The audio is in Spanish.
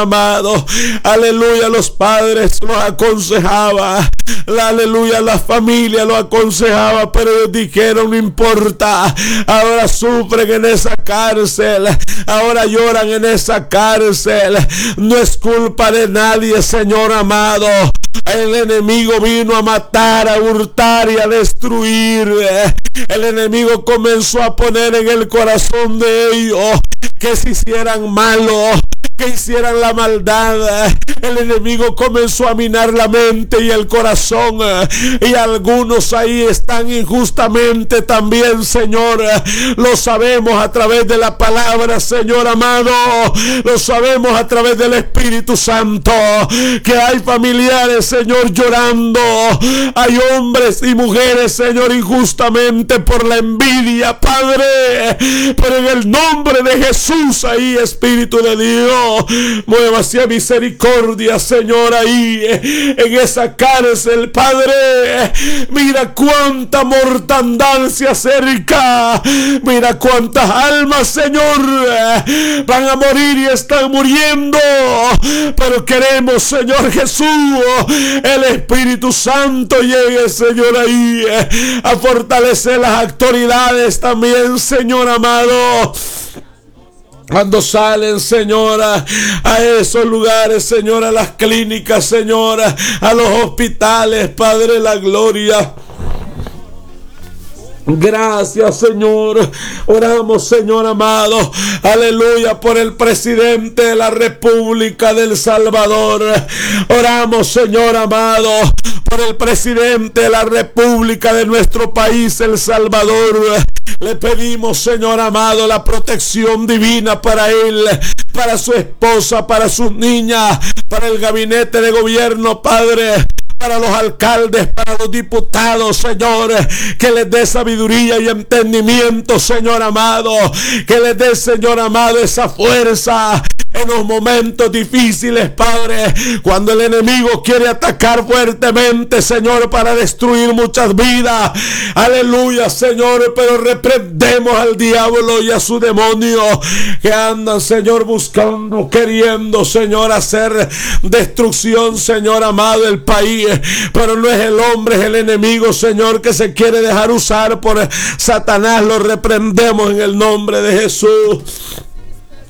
amado. Aleluya, los padres los aconsejaban. Aleluya, la familia lo aconsejaba, pero ellos dijeron: no importa. Ahora sufren en esa cárcel, ahora lloran en esa cárcel. No es culpa de nadie, Señor amado. El enemigo vino a matar, a hurtar y a destruir. El enemigo comenzó a poner en el corazón de ellos que se hicieran malos, que hicieran la maldad. El enemigo comenzó a minar la mente y el corazón, y algunos ahí están injustamente también, Señor. Lo sabemos a través de la palabra, Señor amado. Lo sabemos a través del Espíritu Santo, que hay familiares, Señor, llorando. Hay hombres y mujeres, Señor, injustamente por la envidia, Padre. Pero en el nombre de Jesús, ahí, Espíritu de Dios, mueva hacia misericordia, Señor, ahí en esa cárcel, Padre. Mira cuánta mortandad se acerca. Mira cuántas almas, Señor, van a morir y están muriendo. Pero queremos, Señor Jesús, el Espíritu Santo llegue, Señor, ahí a fortalecer las autoridades también, Señor amado. Cuando salen, Señora, a esos lugares, Señora, a las clínicas, Señora, a los hospitales, Padre de la gloria. Gracias, Señor. Oramos, Señor amado, aleluya, por el presidente de la República del Salvador. Oramos, Señor amado, por el presidente de la República de nuestro país, El Salvador. Le pedimos, Señor amado, la protección divina para él, para su esposa, para sus niñas, para el gabinete de gobierno, Padre, para los alcaldes, para los diputados, Señor, que les dé sabiduría y entendimiento, Señor amado, que les dé, Señor amado, esa fuerza en los momentos difíciles, Padre, cuando el enemigo quiere atacar fuertemente, Señor, para destruir muchas vidas. Aleluya, Señor, pero reprendemos al diablo y a su demonio que andan, Señor, buscando, queriendo, Señor, hacer destrucción, Señor amado, del país. Pero no es el hombre, es el enemigo, Señor, que se quiere dejar usar por Satanás. Lo reprendemos en el nombre de Jesús.